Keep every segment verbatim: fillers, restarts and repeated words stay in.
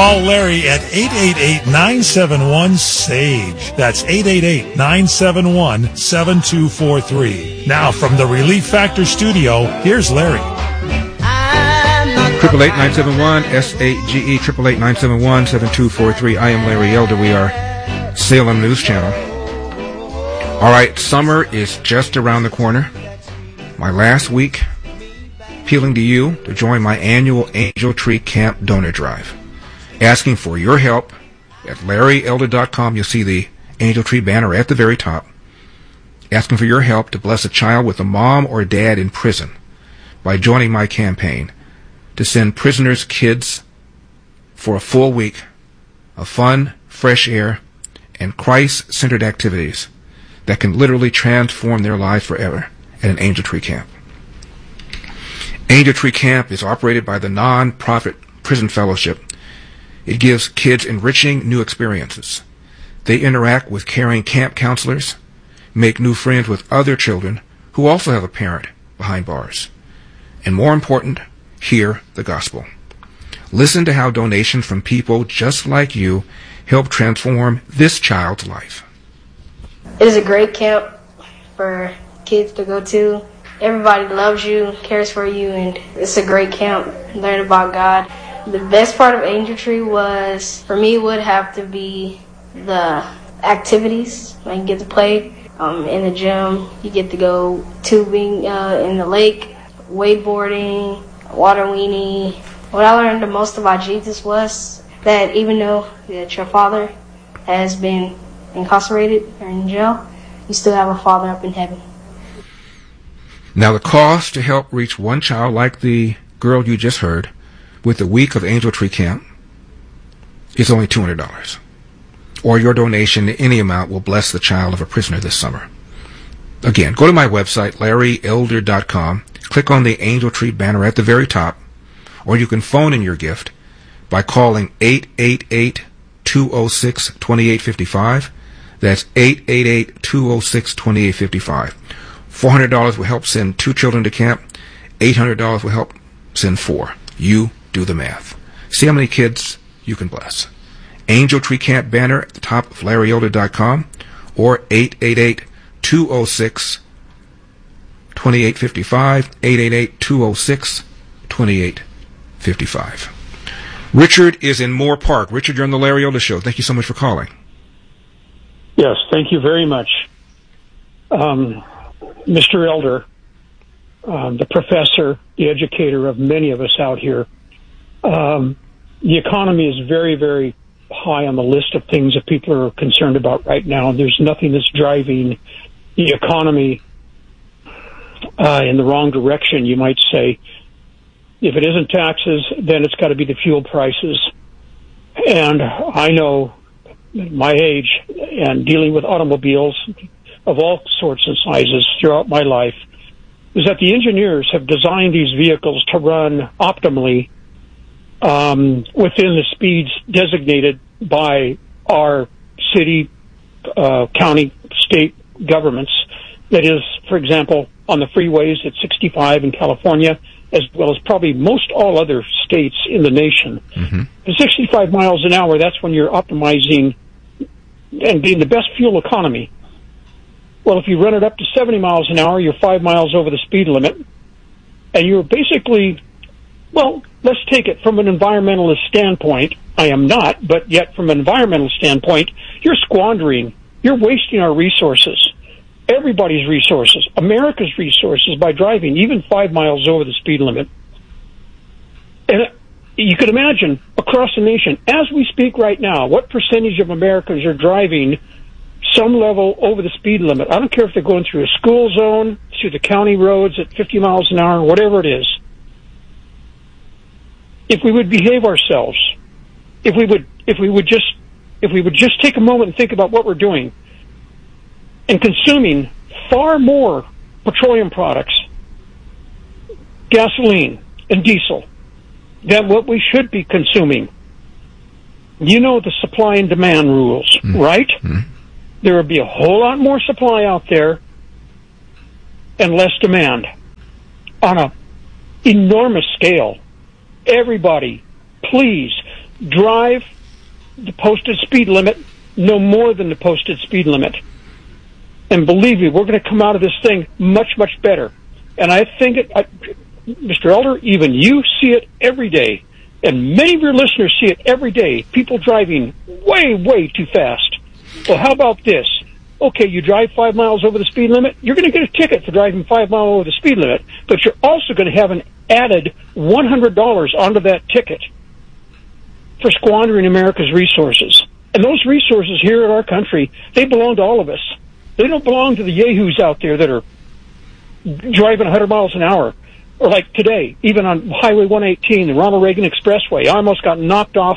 Call Larry at eight eight eight, nine seven one, S A G E. That's eight eight eight, nine seven one, seven two four three. Now from the Relief Factor studio, here's Larry. Triple eight nine seven one S A G E. Triple eight nine seven one seven two four three. I am Larry Elder. We are Salem News Channel. All right, summer is just around the corner. My last week, appealing to you to join my annual Angel Tree Camp Donor Drive. Asking for your help at larry elder dot com. You'll see the Angel Tree banner at the very top. Asking for your help to bless a child with a mom or dad in prison by joining my campaign to send prisoners' kids for a full week of fun, fresh air, and Christ-centered activities that can literally transform their lives forever at an Angel Tree Camp. Angel Tree Camp is operated by the non-profit Prison Fellowship. It gives kids enriching new experiences. They interact with caring camp counselors, make new friends with other children who also have a parent behind bars. And more important, hear the gospel. Listen to how donations from people just like you help transform this child's life. It is a great camp for kids to go to. Everybody loves you, cares for you, and it's a great camp. Learn about God. The best part of Angel Tree was, for me, would have to be the activities. I can get to play um, in the gym. You get to go tubing uh, in the lake, wakeboarding, water weenie. What I learned the most about Jesus was that even though that your father has been incarcerated or in jail, you still have a father up in heaven. Now, the cost to help reach one child like the girl you just heard with the week of Angel Tree Camp is only two hundred dollars. Or your donation to any amount will bless the child of a prisoner this summer. Again, go to my website, larry elder dot com, click on the Angel Tree banner at the very top, or you can phone in your gift by calling eight eight eight, two oh six, two eight five five. That's eight eight eight, two oh six, two eight five five. four hundred dollars will help send two children to camp. eight hundred dollars will help send four. You do the math. See how many kids you can bless. Angel Tree Camp banner at the top of larry elder dot com or eight eight eight, two oh six, two eight five five, eight eight eight, two oh six, two eight five five. Richard is in Moore Park. Richard, you're on the Larry Elder Show. Thank you so much for calling. Yes, thank you very much. Um, Mister Elder, um, the professor, the educator of many of us out here, um, the economy is very, very high on the list of things that people are concerned about right now. There's nothing that's driving the economy uh, in the wrong direction, you might say. If it isn't taxes, then it's got to be the fuel prices. And I know at my age and dealing with automobiles of all sorts and sizes throughout my life is that the engineers have designed these vehicles to run optimally um, within the speeds designated by our city, uh, county, state governments. That is, for example, on the freeways at sixty-five in California, as well as probably most all other states in the nation. Mm-hmm. At sixty-five miles an hour, that's when you're optimizing and being the best fuel economy. Well, if you run it up to seventy miles an hour, you're five miles over the speed limit, and you're basically, well, let's take it from an environmentalist standpoint. I am not, but yet from an environmental standpoint, you're squandering, you're wasting our resources, everybody's resources, America's resources by driving even five miles over the speed limit. And you could imagine across the nation, as we speak right now, what percentage of Americans are driving some level over the speed limit. I don't care if they're going through a school zone, through the county roads at fifty miles an hour, whatever it is. If we would behave ourselves, if we would, if we would just, if we would just take a moment and think about what we're doing and consuming far more petroleum products, gasoline and diesel than what we should be consuming. You know the supply and demand rules, mm. right? Mm. There would be a whole lot more supply out there and less demand on an enormous scale. Everybody, please drive the posted speed limit, no more than the posted speed limit. And believe me, we're going to come out of this thing much, much better. And I think, it, I, Mister Elder, even you see it every day. And many of your listeners see it every day. People driving way, way too fast. Well, how about this? Okay, you drive five miles over the speed limit, you're going to get a ticket for driving five miles over the speed limit, but you're also going to have an added one hundred dollars onto that ticket for squandering America's resources. And those resources here in our country, they belong to all of us. They don't belong to the yahoos out there that are driving one hundred miles an hour. Or like today, even on Highway one eighteen, the Ronald Reagan Expressway, I almost got knocked off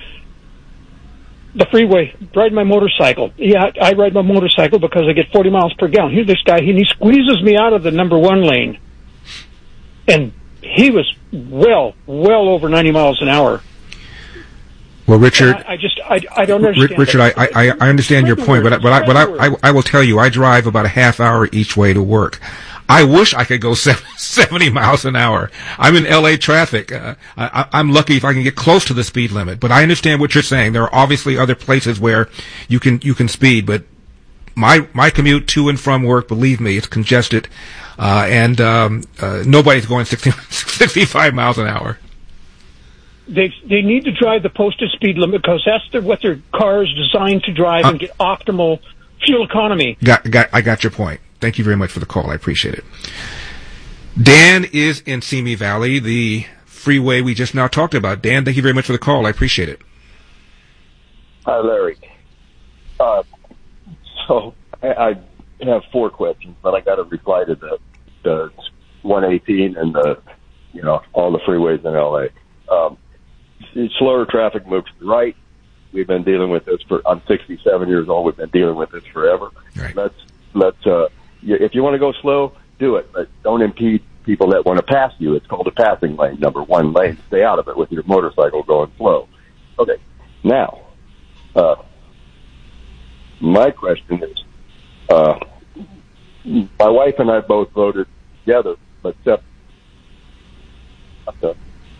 the freeway riding my motorcycle. Yeah, I ride my motorcycle because I get forty miles per gallon. Here's this guy, and he squeezes me out of the number one lane. And he was well, well over ninety miles an hour. Well, Richard, I, I just, I, I don't understand. Richard, I, I, I understand your point, but, I, but, I, but I, I, I will tell you, I drive about a half hour each way to work. I wish I could go seventy miles an hour. I'm in L A traffic. Uh, I, I'm lucky if I can get close to the speed limit. But I understand what you're saying. There are obviously other places where you can you can speed. But my my commute to and from work, believe me, it's congested, uh, and um, uh, nobody's going sixty, sixty-five miles an hour. They they need to drive the posted speed limit because that's the, what their car is designed to drive uh, and get optimal fuel economy. Got, got, I got your point. Thank you very much for the call. I appreciate it. Dan is in Simi Valley, the freeway we just now talked about. Dan, thank you very much for the call. I appreciate it. Hi, Larry. Uh, so I, I have four questions, but I got to reply to the, the one eighteen and the, you know, all the freeways in L A. Um, slower traffic moves to the right. We've been dealing with this for, I'm sixty-seven years old. We've been dealing with this forever. Right. Let's, let's, uh, if you want to go slow, do it, but don't impede people that want to pass you. It's called a passing lane, number one lane. Stay out of it with your motorcycle going slow. Okay. Now, uh, my question is, uh, my wife and I both voted together, but separate. Okay.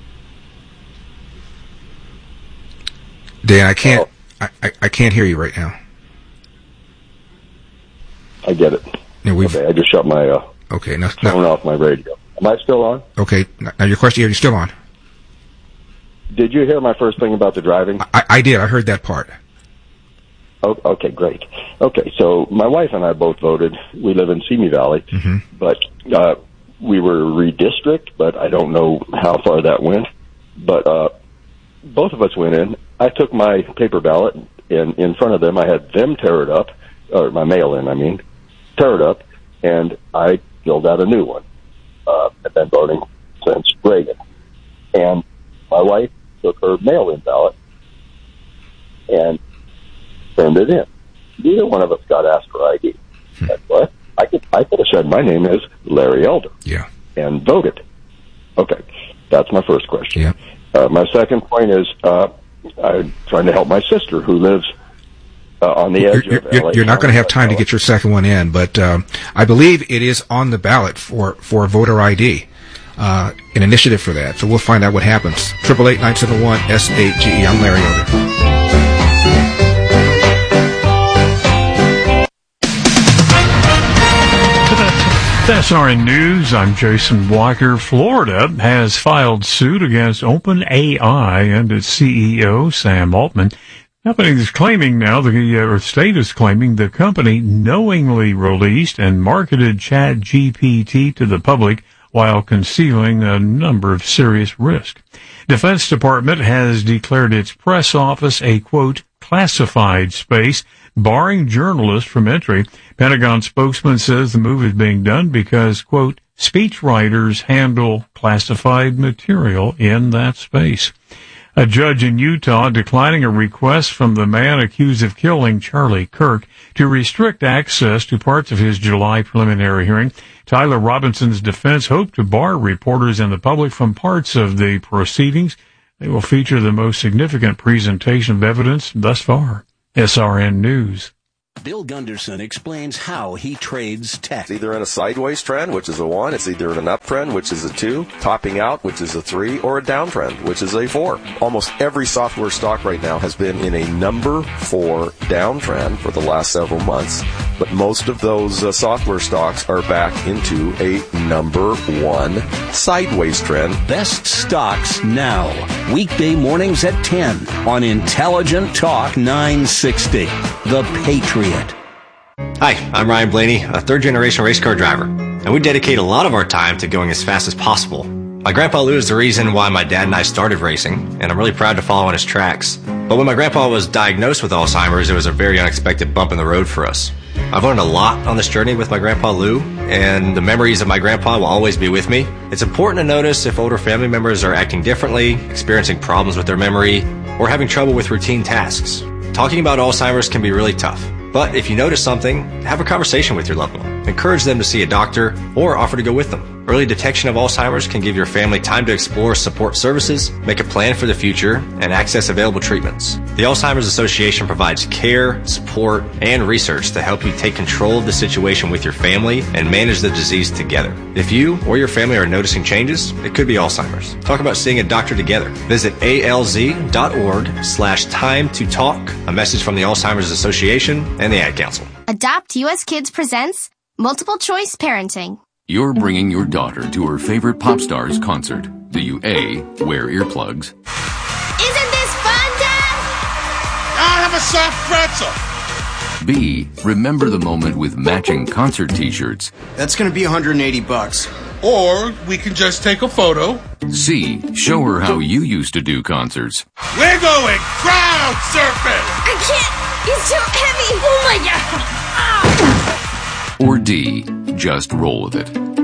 Dan, I can't, oh. I, I can't hear you right now. I get it. Yeah, we've, okay, I just shut my uh, okay, now, phone now, off my radio. Am I still on? Okay, now your question, you're still on. Did you hear my first thing about the driving? I, I did. I heard that part. Oh, okay, great. Okay, so my wife and I both voted. We live in Simi Valley, mm-hmm. but uh, we were redistricted, but I don't know how far that went. But uh, both of us went in. I took my paper ballot, and in front of them, I had them tear it up, or my mail-in, I mean, tear it up, and I filled out a new one. Uh, I've been voting since Reagan. And my wife took her mail-in ballot and turned it in. Neither one of us got asked for I D. Hmm. That's what? I could, I could have said my name is Larry Elder. Yeah. And voted. Okay. That's my first question. Yeah. Uh, my second point is, uh, I'm trying to help my sister who lives uh, on the edge you're, of you're, L A. You're not going to have time to get your second one in, but um, I believe it is on the ballot for, for voter I D, uh, an initiative for that. So we'll find out what happens. eight eight eight, nine seven one, S eight G E. I'm Larry Elder. S R N News, I'm Jason Walker. Florida has filed suit against OpenAI and its C E O, Sam Altman. The company is claiming now, the or state is claiming the company knowingly released and marketed ChatGPT to the public while concealing a number of serious risks. Defense Department has declared its press office a, quote, classified space, barring journalists from entry. Pentagon spokesman says the move is being done because, quote, speechwriters handle classified material in that space. A judge in Utah declining a request from the man accused of killing Charlie Kirk to restrict access to parts of his July preliminary hearing. Tyler Robinson's defense hoped to bar reporters and the public from parts of the proceedings. They will feature the most significant presentation of evidence thus far. S R N News. Bill Gunderson explains how he trades tech. It's either in a sideways trend, which is a one. It's either in an uptrend, which is a two. Topping out, which is a three. Or a downtrend, which is a four. Almost every software stock right now has been in a number four downtrend for the last several months. But most of those uh, software stocks are back into a number one sideways trend. Best stocks now. Weekday mornings at ten on Intelligent Talk nine sixty. The Patriot. Hi, I'm Ryan Blaney, a third-generation race car driver, and we dedicate a lot of our time to going as fast as possible. My grandpa Lou is the reason why my dad and I started racing, and I'm really proud to follow in his tracks. But when my grandpa was diagnosed with Alzheimer's, it was a very unexpected bump in the road for us. I've learned a lot on this journey with my grandpa Lou, and the memories of my grandpa will always be with me. It's important to notice if older family members are acting differently, experiencing problems with their memory, or having trouble with routine tasks. Talking about Alzheimer's can be really tough. But if you notice something, have a conversation with your loved one. Encourage them to see a doctor or offer to go with them. Early detection of Alzheimer's can give your family time to explore support services, make a plan for the future, and access available treatments. The Alzheimer's Association provides care, support, and research to help you take control of the situation with your family and manage the disease together. If you or your family are noticing changes, it could be Alzheimer's. Talk about seeing a doctor together. Visit alz.org slash time to talk. A message from the Alzheimer's Association and the Ad Council. Adopt U S Kids presents Multiple Choice Parenting. You're bringing your daughter to her favorite pop star's concert. Do you A, wear earplugs? Isn't this fun, Dad? I'll have a soft pretzel. B, remember the moment with matching concert t-shirts. That's going to be one hundred eighty bucks. Or we can just take a photo. C, show her how you used to do concerts. We're going crowd surfing. I can't. He's too heavy. Oh, my God. Ah. Or D, just roll with it. Woo!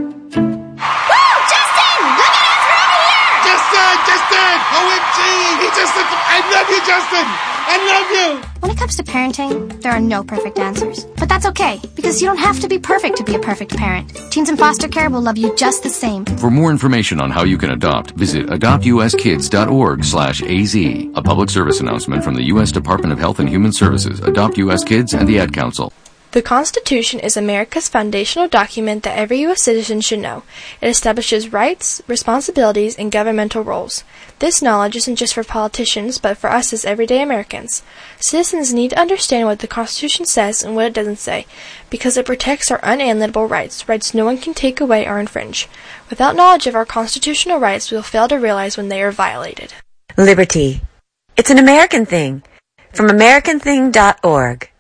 Justin! Look at us! We're over here! Justin! Justin! O M G! He just said, I love you, Justin! I love you! When it comes to parenting, there are no perfect answers. But that's okay, because you don't have to be perfect to be a perfect parent. Teens in foster care will love you just the same. For more information on how you can adopt, visit adopt u s kids dot org slash a z. A public service announcement from the U S Department of Health and Human Services, Adopt U S Kids, and the Ad Council. The Constitution is America's foundational document that every U S citizen should know. It establishes rights, responsibilities, and governmental roles. This knowledge isn't just for politicians, but for us as everyday Americans. Citizens need to understand what the Constitution says and what it doesn't say, because it protects our unalienable rights, rights no one can take away or infringe. Without knowledge of our constitutional rights, we will fail to realize when they are violated. Liberty. It's an American thing. From American Thing dot org.